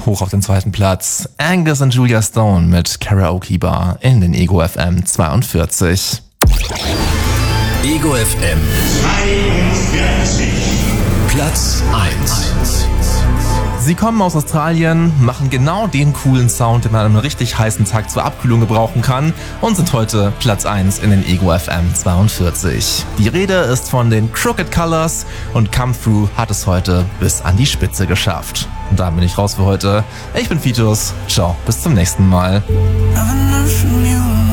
hoch auf den zweiten Platz. Angus und Julia Stone mit Karaoke Bar in den Ego FM 42. Ego FM 42. Platz 1. Sie kommen aus Australien, machen genau den coolen Sound, den man an einem richtig heißen Tag zur Abkühlung gebrauchen kann und sind heute Platz 1 in den Ego FM 42. Die Rede ist von den Crooked Colors und Come Through hat es heute bis an die Spitze geschafft. Und da bin ich raus für heute. Ich bin Fitus. Ciao, bis zum nächsten Mal. Never learned from you.